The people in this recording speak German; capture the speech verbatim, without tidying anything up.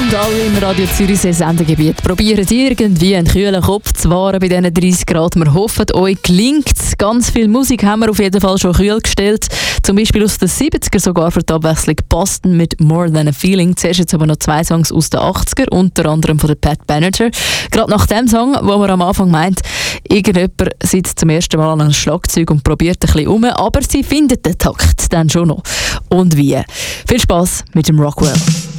Und alle im Radio Zürichsee Sendegebiet probieren irgendwie einen kühlen Kopf zu wahren bei diesen dreißig Grad. Wir hoffen, euch gelingt es. Ganz viel Musik haben wir auf jeden Fall schon kühl gestellt. Zum Beispiel aus den siebziger, sogar für die Abwechslung Boston mit More Than a Feeling. Zuerst jetzt aber noch zwei Songs aus den achtziger, unter anderem von der Pat Benatar. Gerade nach dem Song, wo man am Anfang meint, irgendjemand sitzt zum ersten Mal an einem Schlagzeug und probiert ein bisschen um, aber sie findet den Takt dann schon noch. Und wie? Viel Spass mit dem Rockwell.